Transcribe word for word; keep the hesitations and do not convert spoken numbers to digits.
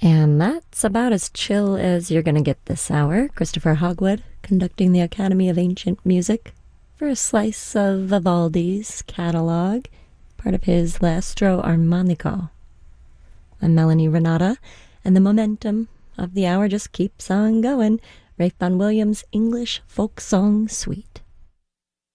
And that's about as chill as you're going to get this hour. Christopher Hogwood conducting the Academy of Ancient Music for a slice of Vivaldi's catalog, part of his L'Astro Armonico. I'm Melanie Renata, and the momentum of the hour just keeps on going. Ralph Vaughan Williams' English Folk Song Suite.